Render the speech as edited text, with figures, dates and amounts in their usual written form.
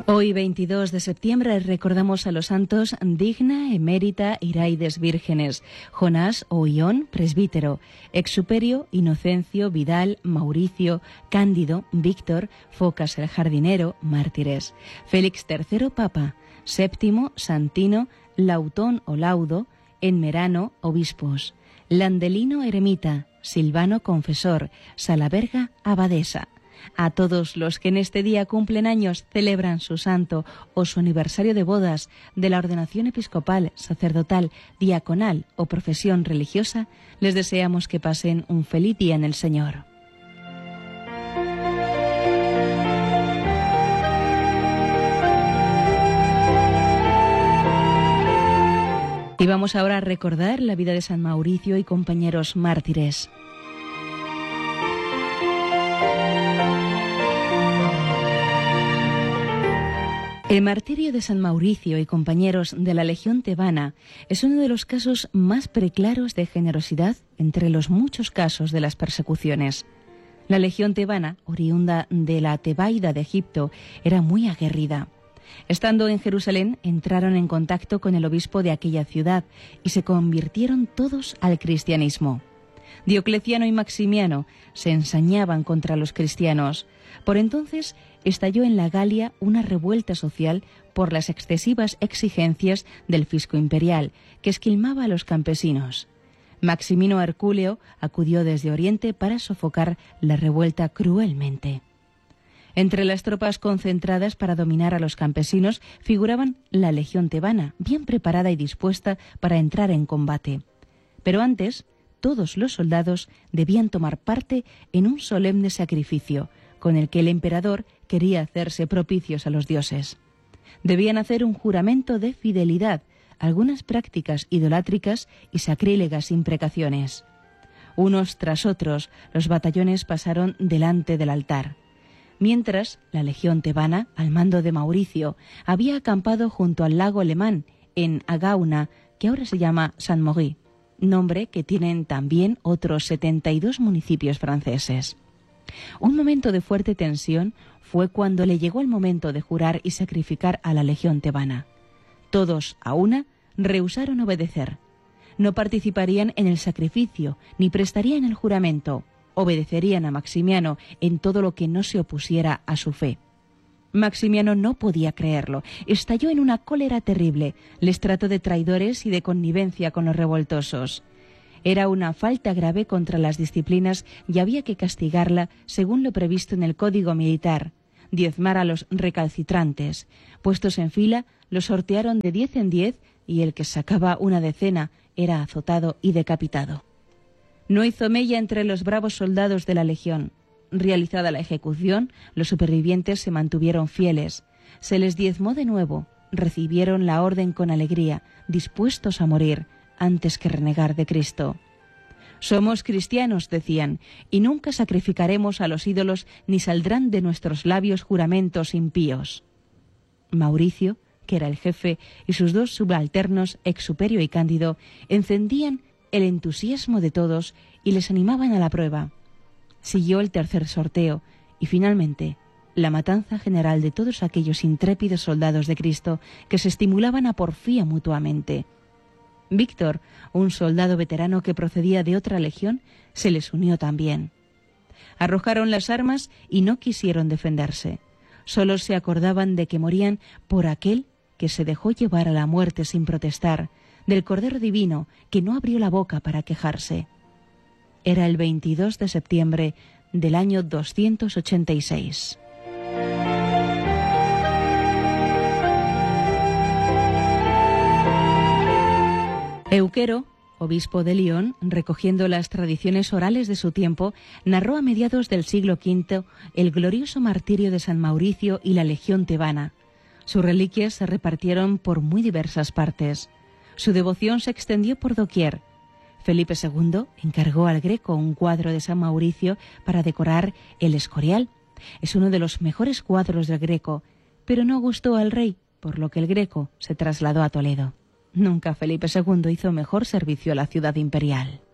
Hoy, 22 de septiembre, recordamos a los santos Digna, Emérita, Iraides vírgenes, Jonás o Ión, presbítero, Exuperio, Inocencio, Vidal, Mauricio, Cándido, Víctor, Focas el jardinero, mártires, Félix III, papa, Séptimo, Santino, Lautón o Laudo, Enmerano, obispos, Landelino, eremita, Silvano, confesor, Salaberga, abadesa. A todos los que en este día cumplen años, celebran su santo o su aniversario de bodas, de la ordenación episcopal, sacerdotal, diaconal o profesión religiosa, les deseamos que pasen un feliz día en el Señor. Y vamos ahora a recordar la vida de San Mauricio y compañeros mártires. El martirio de San Mauricio y compañeros de la Legión Tebana es uno de los casos más preclaros de generosidad entre los muchos casos de las persecuciones. La Legión Tebana, oriunda de la Tebaida de Egipto, era muy aguerrida. Estando en Jerusalén, entraron en contacto con el obispo de aquella ciudad y se convirtieron todos al cristianismo. Diocleciano y Maximiano se ensañaban contra los cristianos. Por entonces estalló en la Galia una revuelta social por las excesivas exigencias del fisco imperial, que esquilmaba a los campesinos. Maximino Hercúleo acudió desde Oriente para sofocar la revuelta cruelmente. Entre las tropas concentradas para dominar a los campesinos figuraban la Legión Tebana, bien preparada y dispuesta para entrar en combate. Pero antes, todos los soldados debían tomar parte en un solemne sacrificio, con el que el emperador quería hacerse propicios a los dioses. Debían hacer un juramento de fidelidad, algunas prácticas idolátricas y sacrílegas imprecaciones. Unos tras otros, los batallones pasaron delante del altar. Mientras, la Legión Tebana, al mando de Mauricio, había acampado junto al lago Lemán, en Agauna, que ahora se llama Saint-Maury, nombre que tienen también otros 72 municipios franceses. Un momento de fuerte tensión fue cuando le llegó el momento de jurar y sacrificar a la Legión Tebana. Todos, a una, rehusaron obedecer. No participarían en el sacrificio, ni prestarían el juramento. Obedecerían a Maximiano en todo lo que no se opusiera a su fe. Maximiano no podía creerlo. Estalló en una cólera terrible. Les trató de traidores y de connivencia con los revoltosos. Era una falta grave contra las disciplinas y había que castigarla según lo previsto en el Código Militar, diezmar a los recalcitrantes. Puestos en fila, los sortearon de 10 en 10 y el que sacaba una decena era azotado y decapitado. No hizo mella entre los bravos soldados de la Legión. Realizada la ejecución, los supervivientes se mantuvieron fieles. Se les diezmó de nuevo, recibieron la orden con alegría, dispuestos a morir antes que renegar de Cristo. Somos cristianos, decían, y nunca sacrificaremos a los ídolos ni saldrán de nuestros labios juramentos impíos. Mauricio, que era el jefe, y sus dos subalternos, Exuperio y Cándido, encendían el entusiasmo de todos y les animaban a la prueba. Siguió el tercer sorteo y finalmente la matanza general de todos aquellos intrépidos soldados de Cristo que se estimulaban a porfía mutuamente. Víctor, un soldado veterano que procedía de otra legión, se les unió también. Arrojaron las armas y no quisieron defenderse. Solo se acordaban de que morían por aquel que se dejó llevar a la muerte sin protestar, del Cordero Divino que no abrió la boca para quejarse. Era el 22 de septiembre del año 286. Euquero, obispo de Lyon, recogiendo las tradiciones orales de su tiempo, narró a mediados del siglo V el glorioso martirio de San Mauricio y la Legión Tebana. Sus reliquias se repartieron por muy diversas partes. Su devoción se extendió por doquier. Felipe II encargó al Greco un cuadro de San Mauricio para decorar el Escorial. Es uno de los mejores cuadros del Greco, pero no gustó al rey, por lo que el Greco se trasladó a Toledo. Nunca Felipe II hizo mejor servicio a la ciudad imperial.